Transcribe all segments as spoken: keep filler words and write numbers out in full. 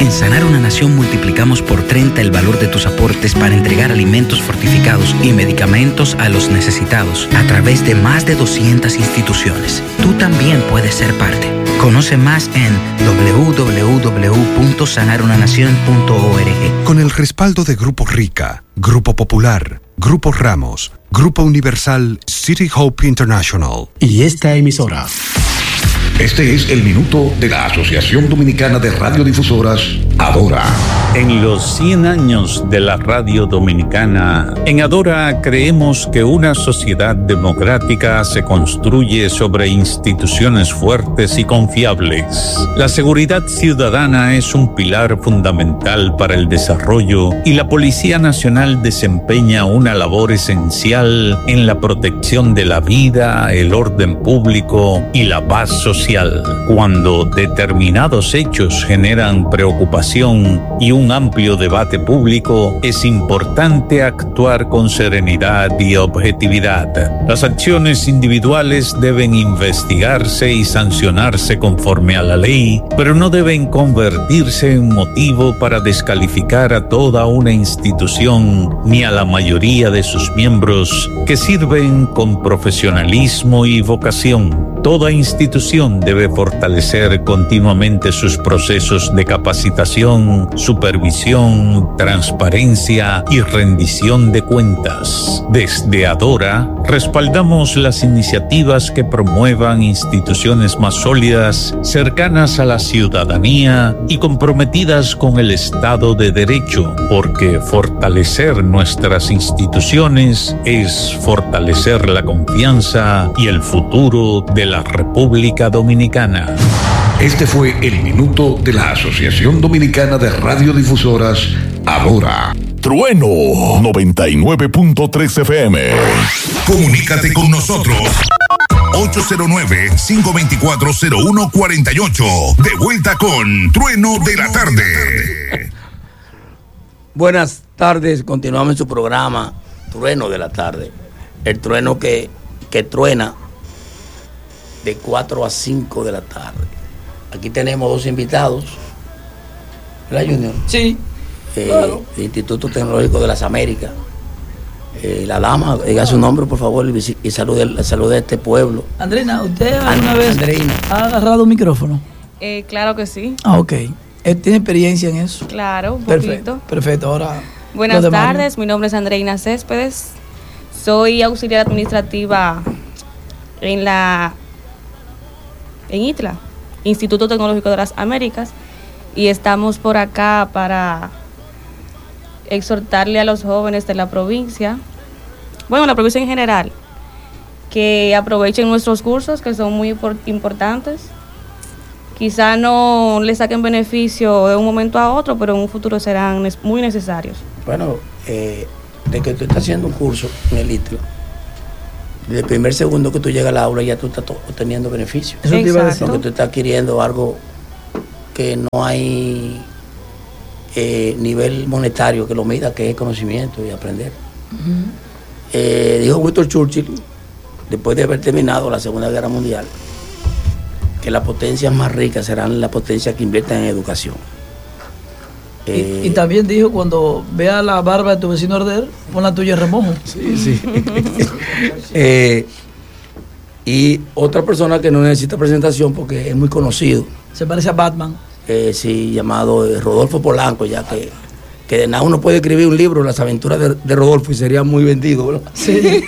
En Sanar una Nación multiplicamos por treinta el valor de tus aportes para entregar alimentos fortificados y medicamentos a los necesitados a través de más de doscientas instituciones. Tú también puedes ser parte. Conoce más en doble u doble u doble u punto sanar una nación punto org. Con el respaldo de Grupo Rica, Grupo Popular, Grupo Ramos, Grupo Universal, City Hope International y esta emisora. Este es el minuto de la Asociación Dominicana de Radiodifusoras, Adora. En los cien años de la radio dominicana, en Adora creemos que una sociedad democrática se construye sobre instituciones fuertes y confiables. La seguridad ciudadana es un pilar fundamental para el desarrollo y la Policía Nacional desempeña una labor esencial en la protección de la vida, el orden público y la paz social. Cuando determinados hechos generan preocupación y un amplio debate público, es importante actuar con serenidad y objetividad. Las acciones individuales deben investigarse y sancionarse conforme a la ley, pero no deben convertirse en motivo para descalificar a toda una institución ni a la mayoría de sus miembros que sirven con profesionalismo y vocación. Toda institución debe fortalecer continuamente sus procesos de capacitación, supervisión, transparencia y rendición de cuentas. Desde Adora, respaldamos las iniciativas que promuevan instituciones más sólidas, cercanas a la ciudadanía y comprometidas con el Estado de Derecho, porque fortalecer nuestras instituciones es fortalecer la confianza y el futuro de la República Dominicana. Este fue el minuto de la Asociación Dominicana de Radiodifusoras, Adora. Trueno noventa y nueve punto tres F M. Comunícate con nosotros. ocho cero nueve, cinco dos cuatro, cero uno cuatro ocho. De vuelta con Trueno de la Tarde. Buenas tardes, continuamos en su programa Trueno de la Tarde. El trueno que, que truena de cuatro a cinco de la tarde. Aquí tenemos dos invitados. ¿Verdad, Junior? Sí. Eh, claro. Del Instituto Tecnológico de las Américas. Eh, la dama, diga su nombre, por favor, y, y salude, salude a este pueblo. Andreina, ¿usted alguna And, vez Andreina. ha agarrado un micrófono? Eh, claro que sí. Ah, ok. ¿Él tiene experiencia en eso? Claro, un perfecto, poquito. Perfecto, ahora... Buenas tardes, mi nombre es Andreina Céspedes. Soy auxiliar administrativa en la... en I T L A, Instituto Tecnológico de las Américas, y estamos por acá para exhortarle a los jóvenes de la provincia, bueno, la provincia en general, que aprovechen nuestros cursos, que son muy importantes. Quizá no le saquen beneficio de un momento a otro, pero en un futuro serán muy necesarios. Bueno, eh, de que tú estás haciendo un curso en el I T L A, desde el primer segundo que tú llegas al aula ya tú estás obteniendo beneficios. Eso te iba a decir. Porque tú estás adquiriendo algo que no hay eh, nivel monetario que lo mida, que es conocimiento y aprender. Uh-huh. Eh, dijo Winston Churchill, después de haber terminado la Segunda Guerra Mundial, que las potencias más ricas serán las potencias que inviertan en educación. Eh, y, y también dijo, cuando vea la barba de tu vecino arder, pon la tuya en remojo. Sí, sí. eh, y otra persona que no necesita presentación porque es muy conocido. Se parece a Batman. Eh, sí, llamado eh, Rodolfo Polanco, ya que, que de nada uno puede escribir un libro, Las aventuras de, de Rodolfo, y sería muy vendido, ¿verdad? Sí.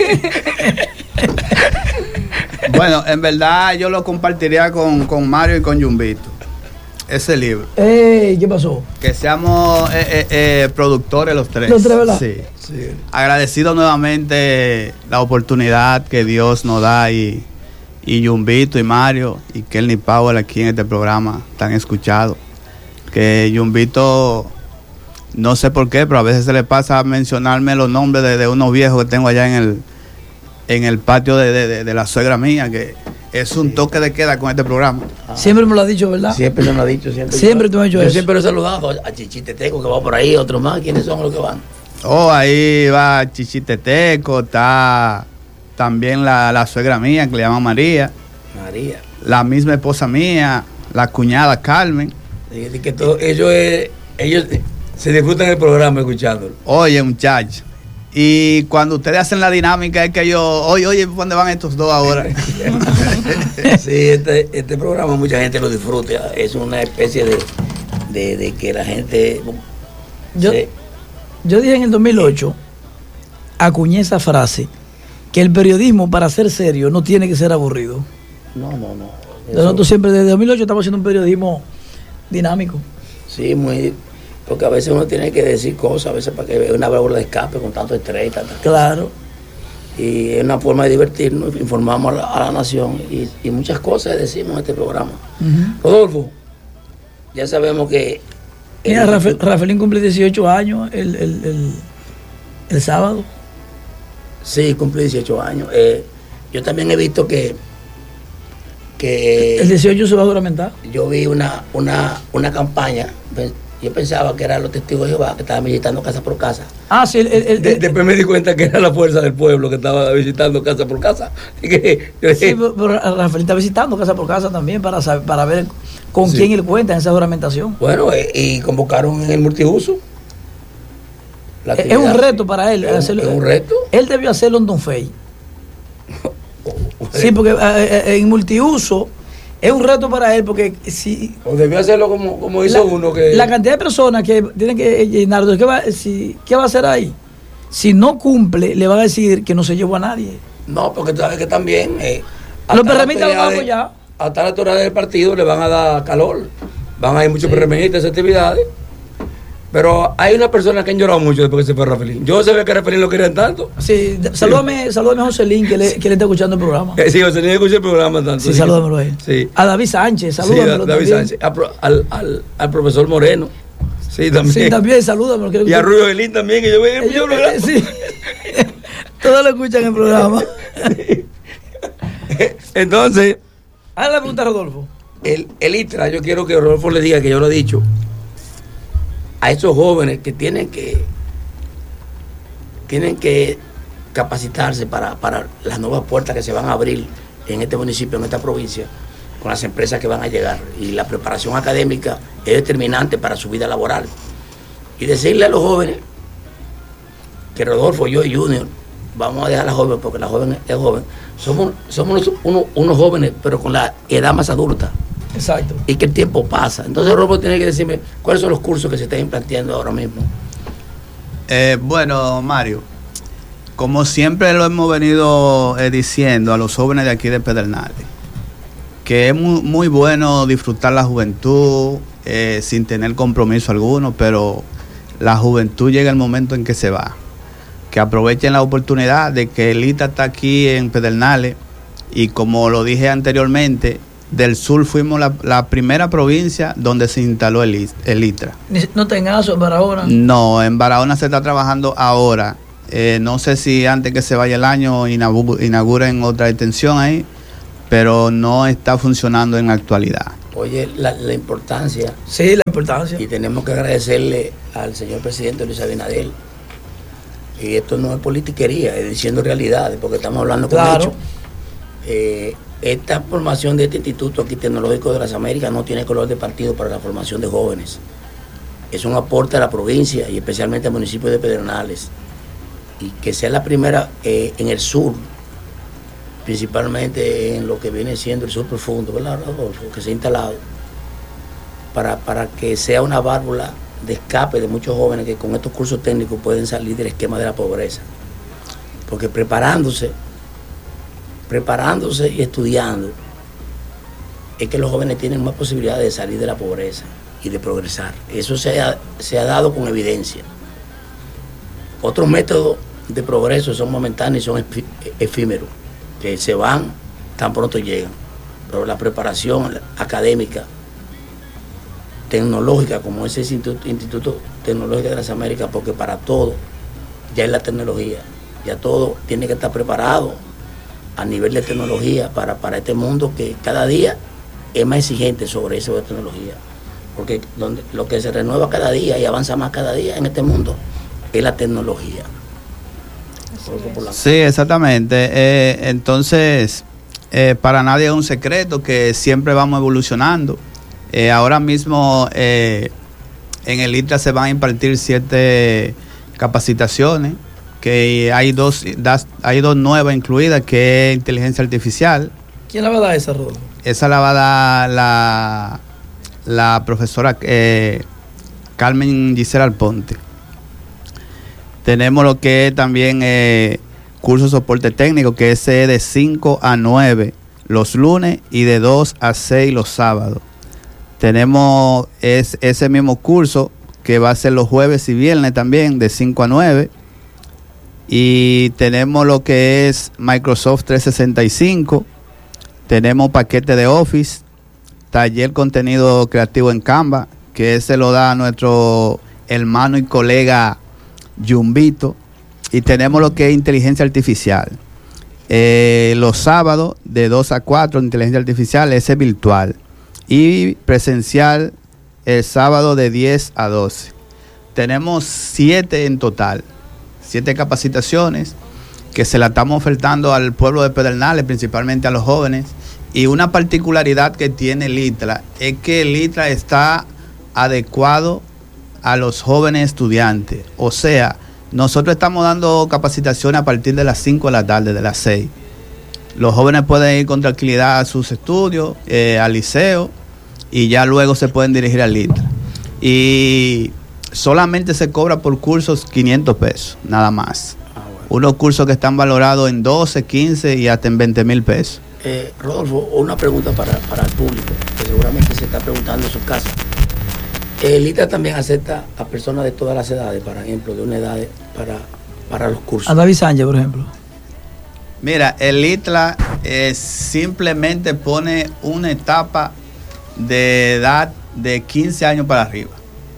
Bueno, en verdad yo lo compartiría con, con Mario y con Yumbito. Ese libro. Ey, ¿qué pasó? Que seamos eh, eh, eh, productores los tres. Los tres, ¿verdad? Sí. sí. Agradecido nuevamente la oportunidad que Dios nos da y, y Yumbito y Mario y Kelly Powell aquí en este programa tan escuchado. Que Yumbito, no sé por qué, pero a veces se le pasa a mencionarme los nombres de, de unos viejos que tengo allá en el, en el patio de, de, de, de la suegra mía, que es un toque de queda con este programa. Ah. Siempre me lo has dicho, ¿verdad? Siempre se me lo ha dicho. Siempre, siempre tú me has dicho yo eso. Siempre lo he saludado a Chichiteteco, que va por ahí, otros más. ¿Quiénes son los que van? Oh, ahí va Chichiteteco, está también la, la suegra mía, que le llama María. María. La misma esposa mía, la cuñada Carmen. Y que todo, ellos, eh, ellos se disfrutan el programa escuchándolo. Oye, muchachos. Y cuando ustedes hacen la dinámica es que yo, oye, oye, ¿dónde van estos dos ahora? Sí, este, este programa mucha gente lo disfruta. Es una especie de, de, de que la gente... Yo, se, yo dije en el dos mil ocho, acuñé esa frase, que el periodismo para ser serio no tiene que ser aburrido. No, no, no. Eso, nosotros siempre desde dos mil ocho estamos haciendo un periodismo dinámico. Sí, muy... Porque a veces uno tiene que decir cosas, a veces para que vea una válvula de escape con tanto estrés y tantas Claro. cosas. Y es una forma de divertirnos, informamos a la, a la nación y, y muchas cosas decimos en este programa. Uh-huh. Rodolfo, ya sabemos que... Mira, Rafael, Rafaelín cumple dieciocho años el, el, el, el sábado. Sí, cumple dieciocho años. Eh, yo también he visto que... que el dieciocho se va a juramentar. Yo vi una, una, una campaña... Yo pensaba que eran los testigos de Jehová que estaban visitando casa por casa. Ah, sí. El, el, el, de, después me di cuenta que era la fuerza del pueblo que estaba visitando casa por casa. Y que, yo, sí, pero, pero Rafael está visitando casa por casa también para saber, para ver con sí. quién él cuenta en esa juramentación. Bueno, eh, y convocaron en el multiuso. Es un reto para él. Es, hacerlo, es un reto. Él debió hacerlo en Don Fey. Sí, porque eh, en multiuso... Es un reto para él porque si... O debió hacerlo como, como hizo la, uno que... La cantidad de personas que tienen que llenar, ¿qué va, si, ¿qué va a hacer ahí? Si no cumple, le va a decir que no se llevó a nadie. No, porque tú sabes que también... Eh, Los PRMistas lo van a apoyar. Hasta la autoridad del partido le van a dar calor. Van a ir muchos sí. PRMistas a esas actividades. Pero hay una persona que han llorado mucho después que se fue Rafaelín. Yo sabía que Rafaelín lo querían tanto. Sí, salúdame, sí. salúdame a Joselín, que le, que le está escuchando el programa. Eh, sí, Joselín escucha el programa tanto. Sí, salúdamelo a él. Sí. A David Sánchez, salúdamelo sí, a David Sánchez. A, al, al, al profesor Moreno. Sí, también. Sí, también, salúdamelo. Y a Rubio Gelín también, que yo veo el programa. Sí. Todos lo escuchan en el programa. Entonces... Haz la pregunta a Rodolfo. El, el I T R A, yo quiero que Rodolfo le diga que yo lo he dicho a esos jóvenes que tienen que tienen que capacitarse para, para las nuevas puertas que se van a abrir en este municipio, en esta provincia, con las empresas que van a llegar. Y la preparación académica es determinante para su vida laboral. Y decirle a los jóvenes que Rodolfo, yo y Junior, vamos a dejar a la joven, porque la joven es joven, somos, somos unos, unos jóvenes, pero con la edad más adulta. Exacto. Y que el tiempo pasa. Entonces Rodolfo tiene que decirme cuáles son los cursos que se están implanteando ahora mismo. Eh, bueno, Mario, como siempre lo hemos venido eh, diciendo a los jóvenes de aquí de Pedernales, que es muy, muy bueno disfrutar la juventud eh, sin tener compromiso alguno, pero la juventud llega el momento en que se va. Que aprovechen la oportunidad de que el I T A está aquí en Pedernales y, como lo dije anteriormente, del sur fuimos la, la primera provincia donde se instaló el, el I T R A. ¿No está en Aso, en Barahona? No, en Barahona se está trabajando ahora. Eh, no sé si antes que se vaya el año inauguren otra extensión ahí, pero no está funcionando en la actualidad. Oye, la, la importancia. Sí, la importancia. Y tenemos que agradecerle al señor presidente Luis Abinader. Y esto no es politiquería, es diciendo realidades, porque estamos hablando con claro. hechos. Eh, esta formación de este Instituto aquí Tecnológico de las Américas no tiene color de partido para la formación de jóvenes. Es un aporte a la provincia y especialmente al municipio de Pedernales. Y que sea la primera eh, en el sur, principalmente en lo que viene siendo el sur profundo, ¿verdad, Rodolfo? Que se ha instalado para, para que sea una válvula de escape de muchos jóvenes que con estos cursos técnicos pueden salir del esquema de la pobreza. Porque preparándose, preparándose y estudiando, es que los jóvenes tienen más posibilidades de salir de la pobreza y de progresar. Eso se ha, se ha dado con evidencia. Otros métodos de progreso son momentáneos y son efímeros, que se van tan pronto llegan. Pero la preparación académica, tecnológica, como ese Instituto, Instituto Tecnológico de las Américas, porque para todo ya es la tecnología, ya todo tiene que estar preparado a nivel de tecnología para, para este mundo que cada día es más exigente sobre eso de tecnología, porque donde, lo que se renueva cada día y avanza más cada día en este mundo es la tecnología. Sí, exactamente. Eh, entonces, eh, para nadie es un secreto que siempre vamos evolucionando Eh, ahora mismo eh, en el I T R A se van a impartir siete capacitaciones, que hay dos, das, hay dos nuevas incluidas, que es inteligencia artificial. ¿Quién la va a dar esa, Rodolfo? Esa la va a dar la, la profesora eh, Carmen Gisela Alponte. Tenemos lo que es también eh, curso de soporte técnico, que es de cinco a nueve los lunes y de dos a seis los sábados. Tenemos es, ese mismo curso que va a ser los jueves y viernes también, de cinco a nueve. Y tenemos lo que es Microsoft trescientos sesenta y cinco. Tenemos paquete de Office, taller contenido creativo en Canva, que ese lo da nuestro hermano y colega Yumbito. Y tenemos lo que es inteligencia artificial. Eh, los sábados de dos a cuatro, inteligencia artificial, ese es virtual. Y presencial el sábado de diez a doce. Tenemos siete en total, siete capacitaciones que se la estamos ofertando al pueblo de Pedernales, principalmente a los jóvenes. Y una particularidad que tiene el I T R A es que el I T R A está adecuado a los jóvenes estudiantes. O sea, nosotros estamos dando capacitaciones a partir de las cinco de la tarde, de las seis. Los jóvenes pueden ir con tranquilidad a sus estudios, eh, al liceo, y ya luego se pueden dirigir al I T R A. Y solamente se cobra por cursos quinientos pesos, nada más. Ah, bueno. Unos cursos que están valorados en doce, quince y hasta en veinte mil pesos. Eh, Rodolfo, una pregunta para, para el público, que seguramente se está preguntando en su casa. El I T R A también acepta a personas de todas las edades, por ejemplo, de una edad para, para los cursos. A David Sánchez, por ejemplo. Mira, el I T R A eh, simplemente pone una etapa de edad de quince años para arriba.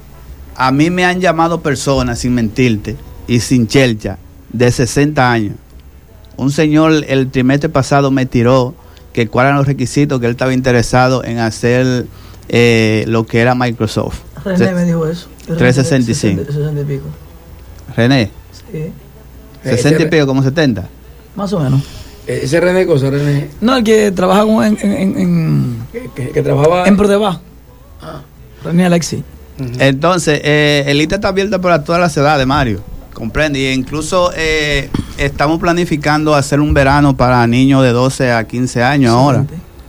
A mí me han llamado personas, sin mentirte y sin chelcha, de sesenta años. Un señor el trimestre pasado me tiró que cuáles eran los requisitos, que él estaba interesado en hacer eh, lo que era Microsoft. René Se, me dijo eso. trescientos sesenta y cinco. sesenta y pico. René. Sí. sesenta y pico, como setenta. Más o menos. ¿Ese René cosa, René? No, el que trabaja en... en, en, en que, que, que trabajaba en Prodeba. Ah. René Alexi. Uh-huh. Entonces, eh, el I T R A está abierto para todas las edades, Mario. Comprende. Y incluso eh, estamos planificando hacer un verano para niños de doce a quince años ahora.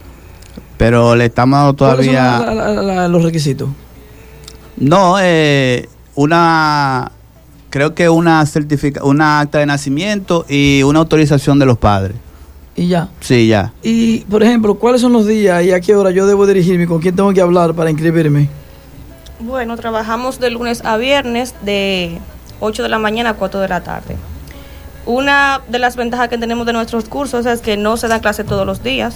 Pero le estamos dando todavía... ¿Cuáles son la, la, la, los requisitos? No, eh, una... Creo que una certifica, una acta de nacimiento y una autorización de los padres. ¿Y ya? Sí, ya. Y, por ejemplo, ¿cuáles son los días y a qué hora yo debo dirigirme? ¿Con quién tengo que hablar para inscribirme? Bueno, trabajamos de lunes a viernes de ocho de la mañana a cuatro de la tarde. Una de las ventajas que tenemos de nuestros cursos es que no se da clase todos los días.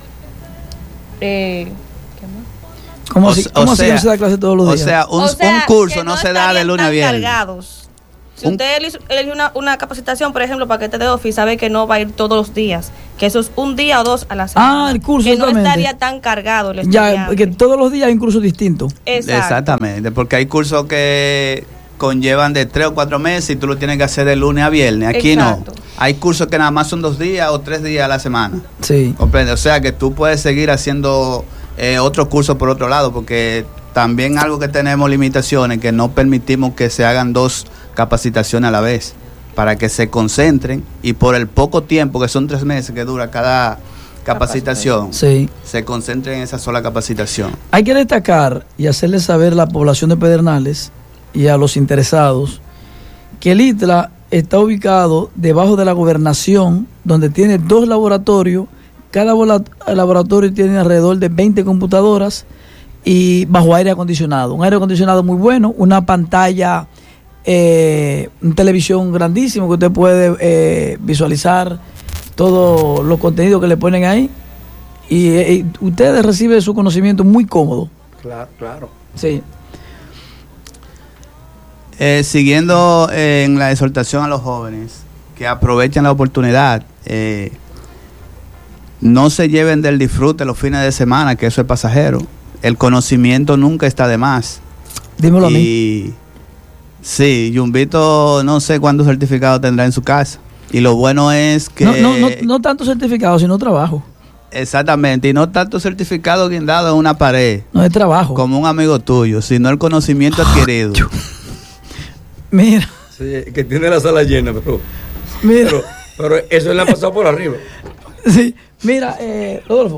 Eh, ¿qué más? ¿Cómo, así, ¿cómo así no se da clase todos los días? O sea, un, o sea, un curso no, no se da de lunes a viernes. Cargados. Si usted elige una, una capacitación, por ejemplo, paquete de Office, sabe que no va a ir todos los días, que eso es un día o dos a la semana. Ah, el curso, que no estaría tan cargado el ya, que todos los días hay un curso distinto. Exacto. Exactamente, porque hay cursos que conllevan de tres o cuatro meses y tú lo tienes que hacer de lunes a viernes. Aquí Exacto. no. Hay cursos que nada más son dos días o tres días a la semana. Sí. ¿Comprende? O sea que tú puedes seguir haciendo eh, otros cursos por otro lado, porque también algo que tenemos limitaciones, que no permitimos que se hagan dos capacitaciones a la vez, para que se concentren y por el poco tiempo, que son tres meses que dura cada capacitación, sí. se concentren en esa sola capacitación. Hay que destacar y hacerle saber a la población de Pedernales y a los interesados que el I T R A está ubicado debajo de la gobernación, donde tiene dos laboratorios. Cada laboratorio tiene alrededor de veinte computadoras y bajo aire acondicionado. Un aire acondicionado muy bueno, una pantalla, eh, una televisión grandísimo que usted puede eh, visualizar todos los contenidos que le ponen ahí. Y, y ustedes reciben su conocimiento muy cómodo. Claro, claro. Sí. Eh, siguiendo eh, en la exhortación a los jóvenes que aprovechen la oportunidad, eh, no se lleven del disfrute los fines de semana, que eso es pasajero. El conocimiento nunca está de más. Dímelo y, a mí. Sí, Yumbito no sé cuántos certificados tendrá en su casa. Y lo bueno es que... No, no, no, no tanto certificado, sino trabajo. Exactamente, y no tanto certificado guindado en una pared. No es trabajo. Como un amigo tuyo, sino el conocimiento adquirido. Mira. Sí, que tiene la sala llena, pero. Mira. Pero, pero eso le ha pasado por arriba. Sí, mira, eh, Rodolfo.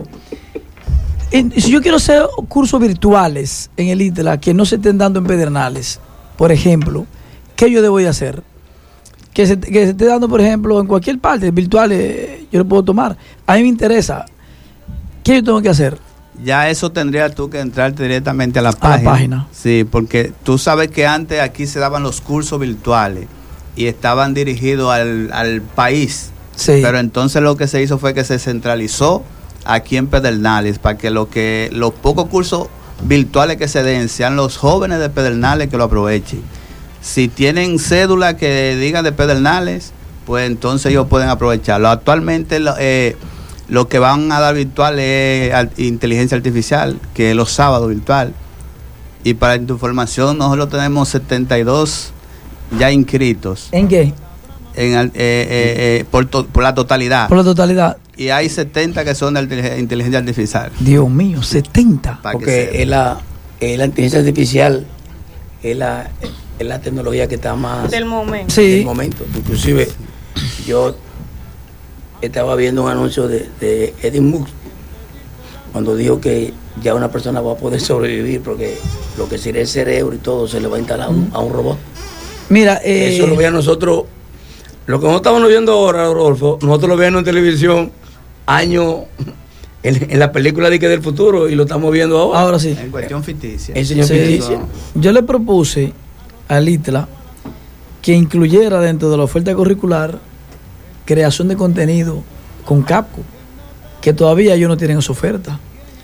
Y si yo quiero hacer cursos virtuales en el ITLA que no se estén dando en Pedernales, por ejemplo, ¿qué yo debo de hacer? Que se, que se esté dando, por ejemplo, en cualquier parte, virtuales, yo lo puedo tomar. A mí me interesa. ¿Qué yo tengo que hacer? Ya eso tendría tú que entrarte directamente a la A página. la página. Sí, porque tú sabes que antes aquí se daban los cursos virtuales y estaban dirigidos al, al país. Sí. Pero entonces lo que se hizo fue que se centralizó aquí en Pedernales para que, lo que los pocos cursos virtuales que se den sean los jóvenes de Pedernales que lo aprovechen. Si tienen cédula que diga de Pedernales, pues entonces ellos pueden aprovecharlo. Actualmente lo, eh, lo que van a dar virtual es inteligencia artificial, que es los sábados virtual. Y para tu información, nosotros tenemos setenta y dos ya inscritos. ¿En qué? En, eh, eh, eh, por, to, por la totalidad. Por la totalidad. Y hay setenta que son de inteligencia artificial. Dios mío, setenta. Porque es la, es la inteligencia artificial, es la, es la tecnología que está más del momento. Sí. del momento. Inclusive, yo estaba viendo un anuncio de, de Eddie Musk cuando dijo que ya una persona va a poder sobrevivir porque lo que sería el cerebro y todo se le va a instalar a un, a un robot. Mira, eh, eso lo veía nosotros, lo que nosotros estamos viendo ahora, Rodolfo, nosotros lo veíamos en televisión años en, en la película de que del futuro y lo estamos viendo ahora. Ahora sí. En cuestión ficticia. En señor Sí. ficticia. Yo le propuse al ITLA que incluyera dentro de la oferta curricular creación de contenido con Capco, que todavía ellos no tienen esa oferta.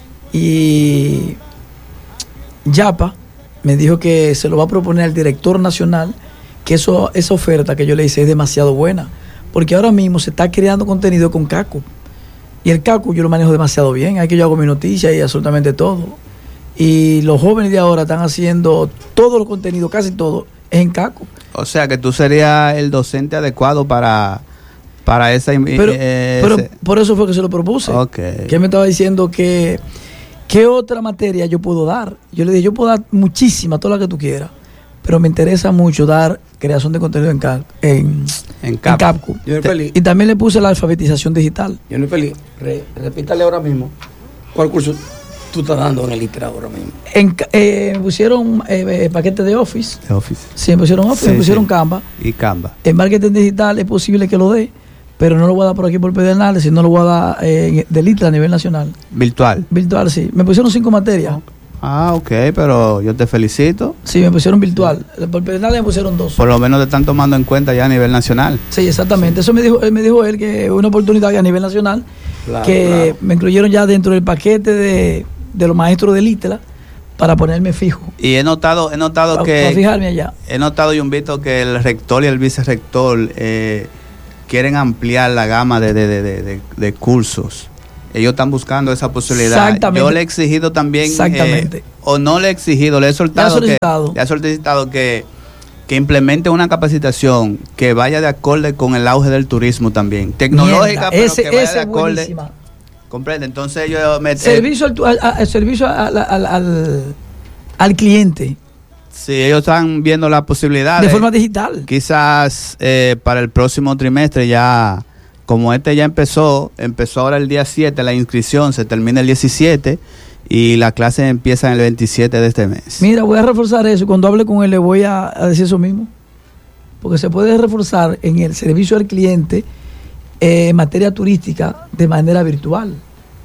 Y Yapa me dijo que se lo va a proponer al director nacional, que eso, esa oferta que yo le hice es demasiado buena, porque ahora mismo se está creando contenido con Capco. Y el Capco yo lo manejo demasiado bien, aquí yo hago mi noticia y absolutamente todo. Y los jóvenes de ahora están haciendo todo los contenido, casi todo, es en Capco. O sea que tú serías el docente adecuado para, para esa... Pero, eh, pero ese... por eso fue que se lo propuse. Okay. Que él me estaba diciendo que qué otra materia yo puedo dar. Yo le dije, yo puedo dar muchísima, toda la que tú quieras, pero me interesa mucho dar creación de contenido en, Cap, en, en, Cap. en Capco. Yo soy feliz. Y también le puse la alfabetización digital. Yo no feliz. Re, repítale ahora mismo cuál curso tú estás dando en el ITRA ahora mismo. En, eh, me pusieron eh, eh, paquete de Office. De Office. Sí, me pusieron Office, Sí, me pusieron sí. Canva. Y Canva. En marketing digital es posible que lo dé, pero no lo voy a dar por aquí por Pedernales, sino lo voy a dar eh, del ITLA a nivel nacional. Virtual. Virtual, sí. Me pusieron cinco materias. Ah, ok, pero yo te felicito. Sí, me pusieron virtual. Por Pedernales me pusieron dos. Por lo menos te están tomando en cuenta ya a nivel nacional. Sí, exactamente. Eso me dijo, me dijo él, que una oportunidad a nivel nacional, Claro, que claro. me incluyeron ya dentro del paquete de, de los maestros del ITLA para ponerme fijo. Y he notado, he notado Para, que... para fijarme allá. He notado, Yumbito, que el rector y el vicerrector eh, quieren ampliar la gama de, de, de, de, de cursos. Ellos están buscando esa posibilidad. Exactamente. Yo le he exigido también, Exactamente. eh, o no le he exigido, le he soltado, Le ha solicitado. que, le ha solicitado que, que implemente una capacitación que vaya de acorde con el auge del turismo también. Tecnológica, Mierda, pero ese, que vaya ese de es acorde. buenísima. Comprende. Entonces yo me... Servicio, al, al, al- servicio al, al, al, al cliente Sí, ellos están viendo la posibilidad de forma digital. Quizás eh, para el próximo trimestre ya, como este ya empezó, empezó ahora el día siete, la inscripción se termina el diecisiete y la clase empieza el veintisiete de este mes. Mira, voy a reforzar eso. Cuando hable con él le voy a, a decir eso mismo. Porque se puede reforzar en el servicio al cliente eh, en materia turística de manera virtual.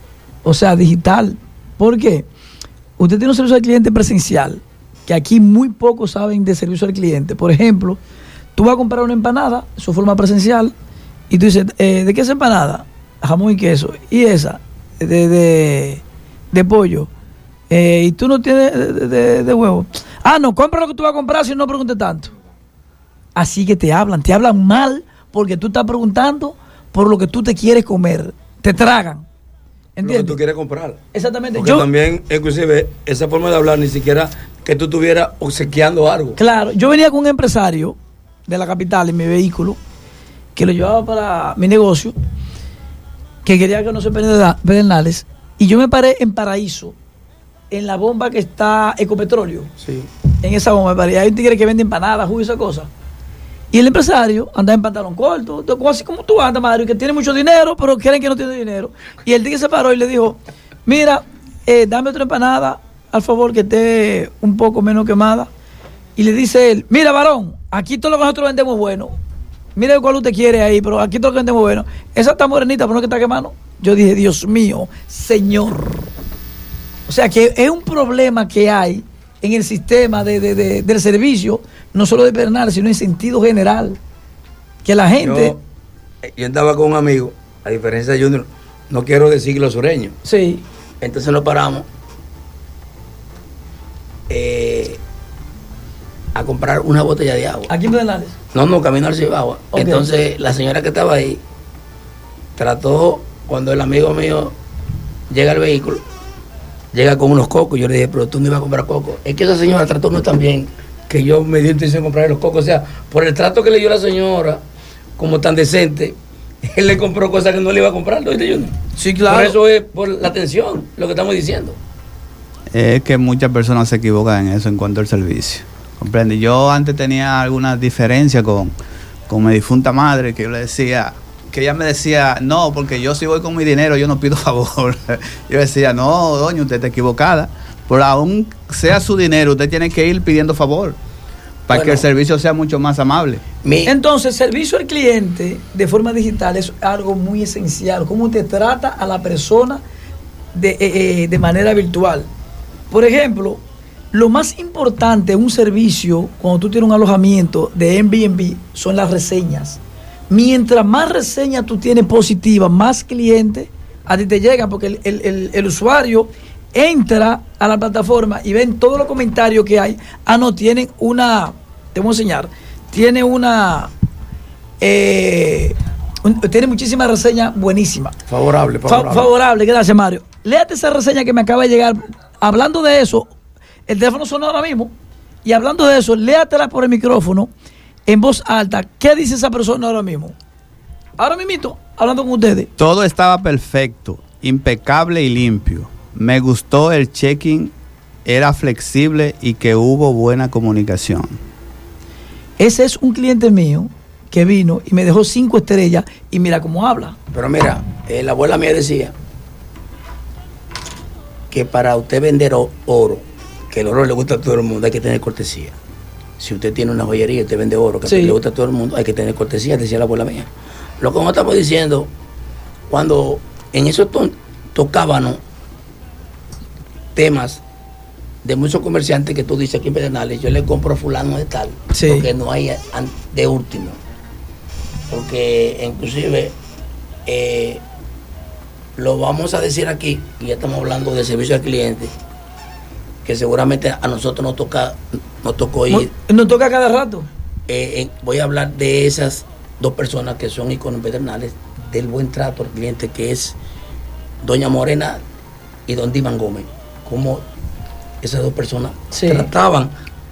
O sea, digital. ¿Por qué? Usted tiene un servicio al cliente presencial, que aquí muy pocos saben de servicio al cliente. Por ejemplo, tú vas a comprar una empanada, su forma presencial, y tú dices, eh, ¿de qué es empanada? Jamón y queso. ¿Y esa? De, de, de pollo. Eh, ¿Y tú no tienes de, de, de huevo? Ah, no, compra lo que tú vas a comprar si no preguntes tanto. Así que te hablan, te hablan mal porque tú estás preguntando por lo que tú te quieres comer. Te tragan. Lo que ¿Entiendes? tú quieres comprar. Exactamente. Porque Yo, también, inclusive, esa forma de hablar, ni siquiera que tú estuvieras obsequiando algo. claro, yo venía con un empresario de la capital en mi vehículo que lo llevaba para mi negocio, que quería conocer Pedernales, y yo me paré en Paraíso, en la bomba que está Ecopetróleo. Sí. En esa bomba me paré. Hay un tigre que vende empanadas, jugo y esa cosa. Y el empresario anda en pantalón corto, así como tú andas, Mario, que tiene mucho dinero, pero creen que no tiene dinero. Y el tigre se paró y le dijo, mira, eh, dame otra empanada, al favor, que esté un poco menos quemada. Y le dice él, mira, varón, aquí todo lo que nosotros vendemos es bueno. Mire cuál usted quiere ahí, pero aquí todo lo que vendemos es bueno. Esa está morenita, pero no que está quemando. Yo dije, Dios mío, Señor. O sea que es un problema que hay en el sistema de, de, de, del servicio, no solo de Pedernales, sino en sentido general. Que la gente... Yo, yo andaba con un amigo, a diferencia de Junior, no quiero decir los sureños. Sí. Entonces nos paramos eh, a comprar una botella de agua. ¿Aquí en Pedernales? No, no, camino al Cibagua. Okay. Entonces la señora que estaba ahí trató, cuando el amigo mío llega al vehículo, llega con unos cocos. Yo le dije, pero tú no ibas a comprar cocos. Es que esa señora trató no tan bien que yo me dio intención de comprar los cocos. O sea, por el trato que le dio la señora, como tan decente, él le compró cosas que no le iba a comprar. ¿No? Sí, claro. Por eso es por la atención, lo que estamos diciendo. Es que muchas personas se equivocan en eso en cuanto al servicio. ¿Comprende? Yo antes tenía alguna diferencia con, con mi difunta madre, que yo le decía... que ella me decía, no, porque yo si voy con mi dinero, yo no pido favor. Yo decía, no, doña, usted está equivocada. Por aún sea su dinero, usted tiene que ir pidiendo favor para bueno, que el servicio sea mucho más amable. Mi... Entonces, servicio al cliente de forma digital es algo muy esencial. Cómo usted trata a la persona de, eh, de manera virtual. Por ejemplo, lo más importante en un servicio, cuando tú tienes un alojamiento de Airbnb, son las reseñas. Mientras más reseñas tú tienes positivas, más clientes a ti te llegan, porque el, el, el, el usuario entra a la plataforma y ven todos los comentarios que hay. Ah, no, tienen una, te voy a enseñar, tiene una, eh, un, tiene muchísimas reseñas buenísimas. Favorable, favorable. Fa favorable, gracias, Mario. Léate esa reseña que me acaba de llegar. Hablando de eso, el teléfono sonó ahora mismo, y hablando de eso, léatela por el micrófono, en voz alta. ¿Qué dice esa persona ahora mismo? Ahora mismito, hablando con ustedes. Todo estaba perfecto, impecable y limpio. Me gustó el check-in, era flexible y que hubo buena comunicación. Ese es un cliente mío que vino y me dejó cinco estrellas y mira cómo habla. Pero mira, eh, la abuela mía decía que para usted vender oro, que el oro le gusta a todo el mundo, hay que tener cortesía. Si usted tiene una joyería y usted vende oro, que sí, le gusta a todo el mundo, hay que tener cortesía, decía la abuela mía. Lo que nosotros estamos diciendo, cuando en esos to tocábamos temas de muchos comerciantes que tú dices aquí en Pedernales, yo le compro a fulano de tal, sí, porque no hay de último. Porque inclusive eh, lo vamos a decir aquí, y ya estamos hablando de servicio al cliente, que seguramente a nosotros nos toca, nos tocó ir. Nos toca cada rato. Eh, eh, voy a hablar de esas dos personas que son iconos Pedernales, del buen trato al cliente, que es doña Morena y don Divan Gómez. Como esas dos personas sí trataban